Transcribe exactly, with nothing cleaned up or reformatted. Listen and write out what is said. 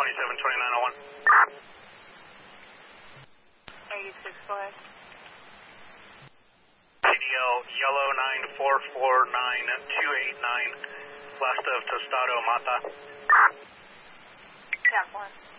twenty-seven twenty-nine oh one. eighty-six, go ahead. C D L Yellow nine four four nine two eight nine, west of Tostado Mata. ten four.